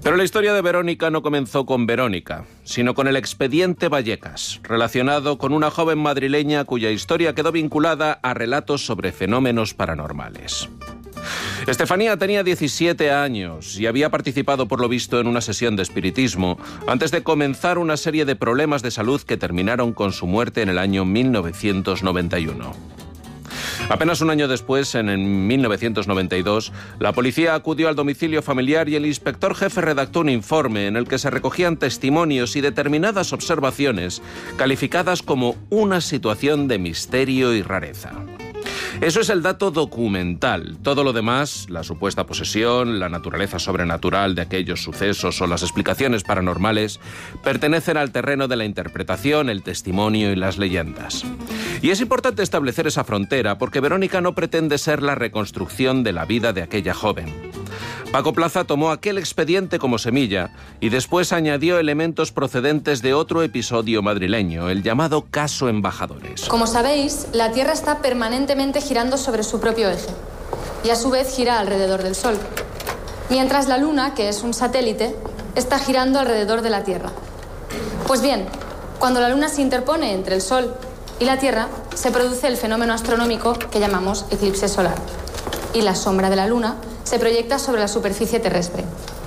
Pero la historia de Verónica no comenzó con Verónica, sino con el expediente Vallecas, relacionado con una joven madrileña cuya historia quedó vinculada a relatos sobre fenómenos paranormales. Estefanía tenía 17 años y había participado por lo visto en una sesión de espiritismo antes de comenzar una serie de problemas de salud que terminaron con su muerte en el año 1991. Apenas un año después, en 1992, la policía acudió al domicilio familiar y el inspector jefe redactó un informe en el que se recogían testimonios y determinadas observaciones calificadas como una situación de misterio y rareza. Eso es el dato documental. Todo lo demás, la supuesta posesión, la naturaleza sobrenatural de aquellos sucesos o las explicaciones paranormales, pertenecen al terreno de la interpretación, el testimonio y las leyendas. Y es importante establecer esa frontera porque Verónica no pretende ser la reconstrucción de la vida de aquella joven. Paco Plaza tomó aquel expediente como semilla y después añadió elementos procedentes de otro episodio madrileño, el llamado caso Embajadores. Como sabéis, la Tierra está permanentemente girando sobre su propio eje y a su vez gira alrededor del Sol, mientras la Luna, que es un satélite, está girando alrededor de la Tierra. Pues bien, cuando la Luna se interpone entre el Sol y la Tierra, se produce el fenómeno astronómico que llamamos eclipse solar, y la sombra de la Luna se proyecta sobre la superficie terrestre.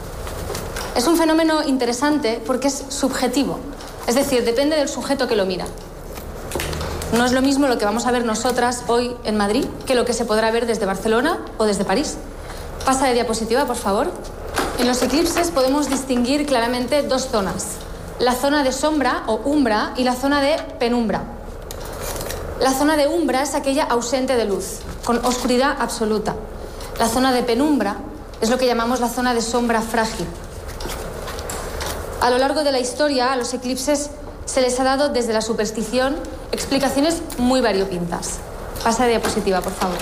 Es un fenómeno interesante porque es subjetivo, es decir, depende del sujeto que lo mira. No es lo mismo lo que vamos a ver nosotras hoy en Madrid que lo que se podrá ver desde Barcelona o desde París. Pasa de diapositiva, por favor. En los eclipses podemos distinguir claramente dos zonas: la zona de sombra o umbra y la zona de penumbra. La zona de umbra es aquella ausente de luz, con oscuridad absoluta. La zona de penumbra es lo que llamamos la zona de sombra frágil. A lo largo de la historia, a los eclipses se les ha dado desde la superstición explicaciones muy variopintas. Pasa de diapositiva, por favor.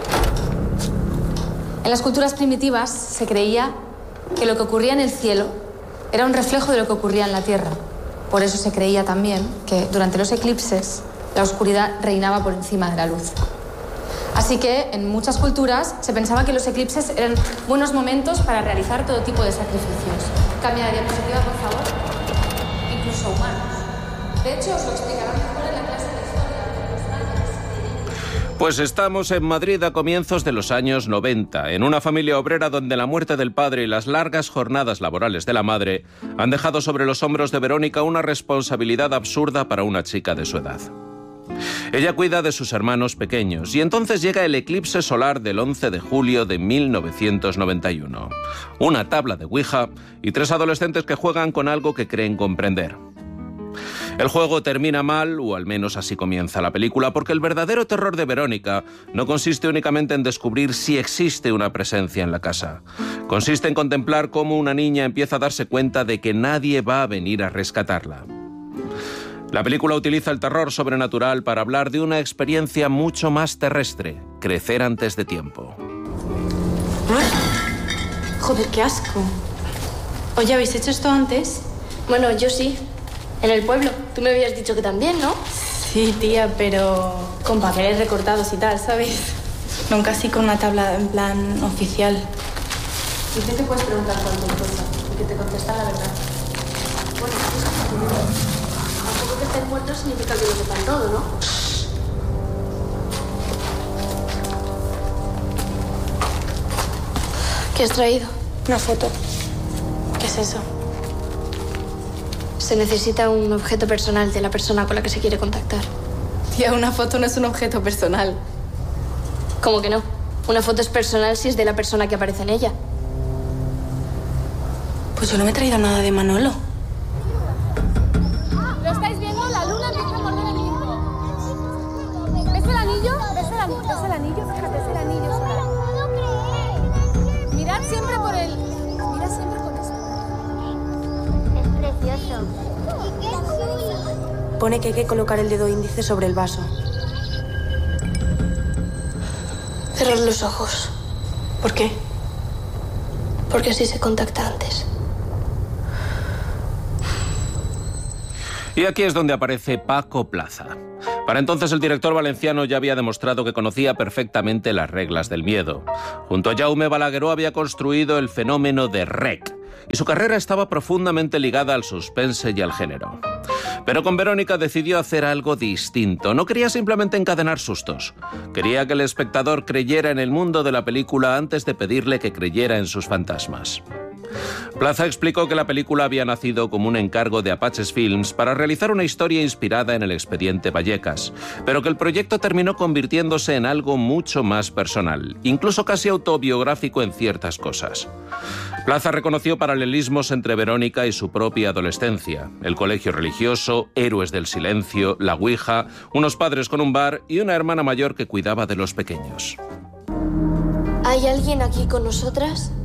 En las culturas primitivas se creía que lo que ocurría en el cielo era un reflejo de lo que ocurría en la tierra. Por eso se creía también que durante los eclipses la oscuridad reinaba por encima de la luz. Así que en muchas culturas se pensaba que los eclipses eran buenos momentos para realizar todo tipo de sacrificios. Cambia de diapositiva, por favor. Incluso humanos. De hecho, os lo explicarán mejor en la clase de historia. Pues estamos en Madrid a comienzos de los años 90, en una familia obrera donde la muerte del padre y las largas jornadas laborales de la madre han dejado sobre los hombros de Verónica una responsabilidad absurda para una chica de su edad. Ella cuida de sus hermanos pequeños y entonces llega el eclipse solar del 11 de julio de 1991. Una tabla de Ouija y 3 adolescentes que juegan con algo que creen comprender. El juego termina mal, o al menos así comienza la película, porque el verdadero terror de Verónica no consiste únicamente en descubrir si existe una presencia en la casa. Consiste en contemplar cómo una niña empieza a darse cuenta de que nadie va a venir a rescatarla. La película utiliza el terror sobrenatural para hablar de una experiencia mucho más terrestre, crecer antes de tiempo. Joder, qué asco. Oye, ¿habéis hecho esto antes? Bueno, yo sí. En el pueblo. Tú me habías dicho que también, ¿no? Sí, tía, pero con papeles recortados y tal, ¿sabes? Nunca así con una tabla en plan oficial. ¿Y qué te puedes preguntar cualquier cosa? Y que te contestan la verdad. Bueno, tampoco que estén muertos significa que lo sepan todo, ¿no? ¿Qué has traído? Una foto. ¿Qué es eso? Se necesita un objeto personal de la persona con la que se quiere contactar. Tía, una foto no es un objeto personal. ¿Cómo que no? Una foto es personal si es de la persona que aparece en ella. Pues yo no me he traído nada de Manolo. ¿Lo estáis viendo? La luna empieza a morder el limbo. ¿Ves el anillo? ¿Ves el anillo? Fíjate, es el anillo solar. Mirad siempre por él. Mira siempre con esto. Es precioso. Pone que hay que colocar el dedo índice sobre el vaso. Cerrar los ojos. ¿Por qué? Porque así se contacta antes. Y aquí es donde aparece Paco Plaza. Para entonces el director valenciano ya había demostrado que conocía perfectamente las reglas del miedo. Junto a Jaume Balagueró había construido el fenómeno de REC, y su carrera estaba profundamente ligada al suspense y al género. Pero con Verónica decidió hacer algo distinto. No quería simplemente encadenar sustos. Quería que el espectador creyera en el mundo de la película antes de pedirle que creyera en sus fantasmas. Plaza explicó que la película había nacido como un encargo de Apaches Films para realizar una historia inspirada en el expediente Vallecas, pero que el proyecto terminó convirtiéndose en algo mucho más personal, incluso casi autobiográfico en ciertas cosas. Plaza reconoció paralelismos entre Verónica y su propia adolescencia: el colegio religioso, héroes del silencio, la ouija, unos padres con un bar y una hermana mayor que cuidaba de los pequeños. ¿Hay alguien aquí con nosotras?